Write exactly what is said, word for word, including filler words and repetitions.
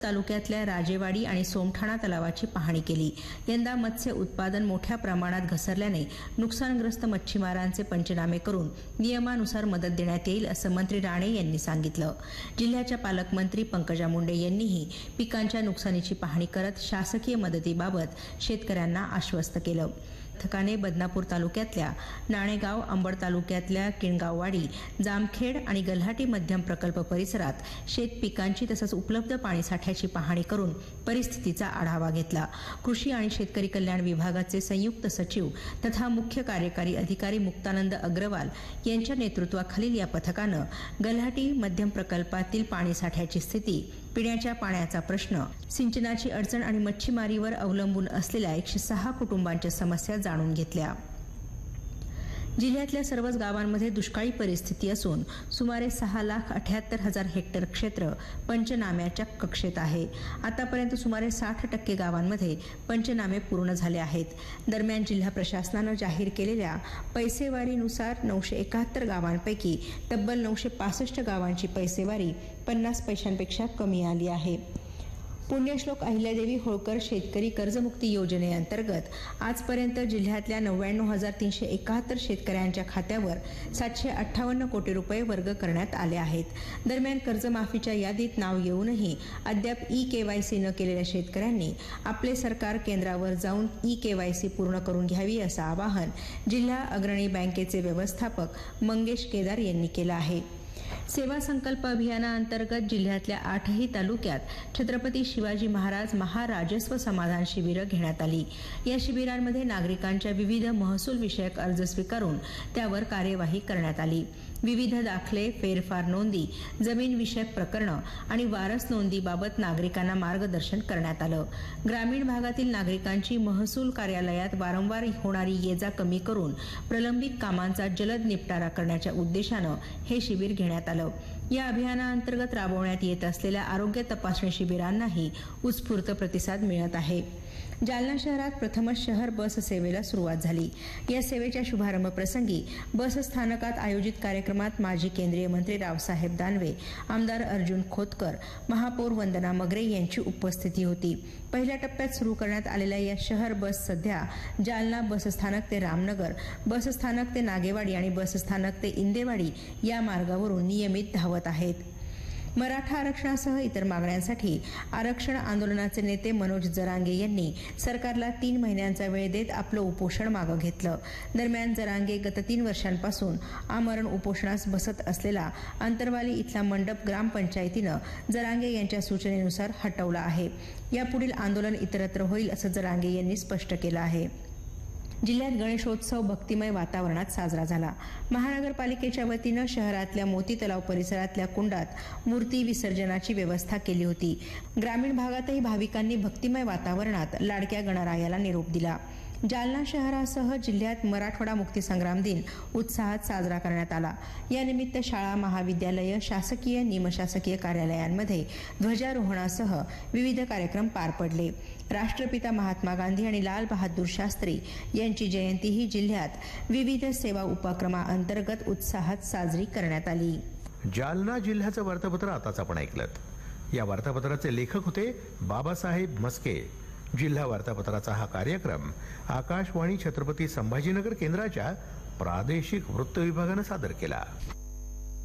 तालुक्यातल्या राजेवाडी आणि सोमठाणा तलावाची पाहणी केली। यंदा मत्स्य उत्पादन मोठ्या प्रमाणात घसरल्याने नुकसानग्रस्त मच्छीमारांचे पंचनामे करून नियमानुसार मदत देण्यात येईल असं मंत्री राणे यांनी सांगितलं। जिल्ह्याच्या पालकमंत्री पंकजा मुंडे यांनीही पिकांच्या नुकसानीची पाहणी करत शासकीय मदतीबाबत शेतकऱ्यांना आश्वस्त केलं। पथकाने बदनापूर तालुक्यातल्या नाणेगाव, अंबड तालुक्यातल्या किणगाववाडी, जामखेड आणि गल्हाटी मध्यम प्रकल्प परिसरात शेत पिकांची तसंच उपलब्ध पाणीसाठ्याची पाहणी करून परिस्थितीचा आढावा घेतला। कृषी आणि शेतकरी कल्याण विभागाचे संयुक्त सचिव तथा मुख्य कार्यकारी अधिकारी मुक्तानंद अग्रवाल यांच्या नेतृत्वाखालील या पथकानं गल्हाटी मध्यम प्रकल्पातील पाणीसाठ्याची स्थिती, पिण्याच्या पाण्याचा प्रश्न, सिंचनाची अडचण आणि मच्छीमारीवर अवलंबून असलेल्या एकशे सहा कुटुंबांच्या समस्या जाणून घेतल्या। जिल्ह्यातल्या सर्वच गावांमध्ये दुष्काळी परिस्थिती असून सुमारे सहा लाख अठ्याहत्तर हजार हेक्टर क्षेत्र पंचनाम्याच्या कक्षेत आहे। आतापर्यंत सुमारे साठ टक्के गावांमध्ये पंचनामे पूर्ण झाले आहेत। दरम्यान जिल्हा प्रशासनानं जाहीर केलेल्या पैसेवारीनुसार नऊशे एकाहत्तर गावांपैकी तब्बल नऊशे पासष्ट गावांची पैसेवारी पन्नास पैशांपेक्षा कमी आली आहे। पुण्यश्लोक अहिल्यादेवी होळकर शेतकरी कर्जमुक्ती योजनेअंतर्गत आजपर्यंत जिल्ह्यातल्या नव्याण्णव हजार तीनशे एकाहत्तर शेतकऱ्यांच्या खात्यावर सातशे अठ्ठावन्न कोटी रुपये वर्ग करण्यात आले आहेत। दरम्यान कर्जमाफीच्या यादीत नाव येऊनही अद्याप ई केवायसी न केलेल्या शेतकऱ्यांनी आपले सरकार केंद्रावर जाऊन ई केवायसी पूर्ण करून घ्यावी असं आवाहन जिल्हा अग्रणी बँकेचे व्यवस्थापक मंगेश केदार यांनी केलं आहे। सेवा संकल्प अभियानाअंतर्गत जिल्ह्यातल्या आठही तालुक्यात छत्रपती शिवाजी महाराज महाराजस्व समाधान शिबिरं घेण्यात आली। या शिबिरांमध्ये नागरिकांच्या विविध महसूल विषयक अर्ज स्वीकारून त्यावर कार्यवाही करण्यात आली। विविध दाखले, फेरफार नोंदी, जमीन विषयक प्रकरणं आणि वारस नोंदीबाबत नागरिकांना मार्गदर्शन करण्यात आलं। ग्रामीण भागातील नागरिकांची महसूल कार्यालयात वारंवार होणारी ये-जा कमी करून प्रलंबित कामांचा जलद निपटारा करण्याच्या उद्देशानं हे शिबिर घेण्यात आलं। या अभियानाअंतर्गत राबवण्यात येत असलेल्या आरोग्य तपासणी शिबिरांनाही उत्स्फूर्त प्रतिसाद मिळत आहे। जालना शहरात प्रथमच शहर बस सेवेला सुरुवात झाली। या सेवेच्या शुभारंभ प्रसंगी बस स्थानकात आयोजित कार्यक्रमात माजी केंद्रीय मंत्री रावसाहेब दानवे, आमदार अर्जुन खोतकर, महापौर वंदना मगरे यांची उपस्थिती होती। पहिल्या टप्प्यात सुरू करण्यात आलेल्या या शहर बस सध्या जालना बस स्थानक ते रामनगर, बस स्थानक ते नागेवाडी आणि बस स्थानक ते इंदेवाडी या मार्गावरून नियमित धावत आहेत। मराठा आरक्षणासह इतर मागण्यांसाठी आरक्षण आंदोलनाचे नेते मनोज जरांगे यांनी सरकारला तीन महिन्यांचा वेळ देत आपलं उपोषण मागे घेतलं। दरम्यान जरांगे गत तीन वर्षांपासून आमरण उपोषणास बसत असलेला अंतरवाली इथला मंडप ग्रामपंचायतीनं जरांगे यांच्या सूचनेनुसार हटवला आहे। यापुढील आंदोलन इतरत्र होईल असं जरांगे यांनी स्पष्ट केलं आहे। जिल्ह्यात गणेशोत्सव भक्तिमय वातावरणात साजरा झाला। महानगरपालिकेच्या वतीनं शहरातल्या मोती तलाव परिसरातल्या कुंडात मूर्ती विसर्जनाची व्यवस्था केली होती। ग्रामीण भागातही भाविकांनी भक्तिमय वातावरणात लाडक्या गणरायाला निरोप दिला। जालना शहरासह जिल्ह्यात मराठवाडा मुक्तीसंग्राम दिन उत्साहात साजरा करण्यात आला। यानिमित्त शाळा, महाविद्यालय, शासकीय, निमशासकीय कार्यालयांमध्ये ध्वजारोहणासह विविध कार्यक्रम पार पडले। राष्ट्रपिता महात्मा गांधी आणि लाल बहादूर शास्त्री यांची जयंतीही जिल्ह्यात विविध सेवा उपक्रमांतर्गत उत्साहात साजरी करण्यात आली। जालना जिल्ह्याचं वार्तापत्र आताच आपण ऐकलंत। या वार्तापत्राचे लेखक होते बाबासाहेब मस्के। जिल्हा वार्तापत्राचा हा कार्यक्रम आकाशवाणी छत्रपती संभाजीनगर केंद्राच्या प्रादेशिक वृत्त विभागाने सादर केला।